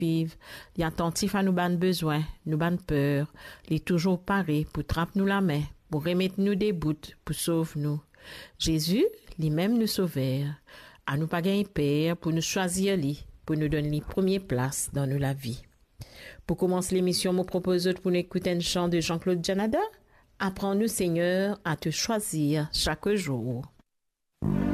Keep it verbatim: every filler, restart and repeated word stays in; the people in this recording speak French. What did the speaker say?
vive, il est attentif à nous ban besoins, nous ban peur, il est toujours paré pour tremper nous la main, pour remettre nous des bouts, pour sauver nous. Jésus, lui-même nous sauveur, à nous pas gagner peur pour nous choisir lui, pour nous donner les premières places dans nous la vie. Pour commencer l'émission, je propose pour nous écouter un chant de Jean-Claude Janada. Apprends-nous, Seigneur, à te choisir chaque jour.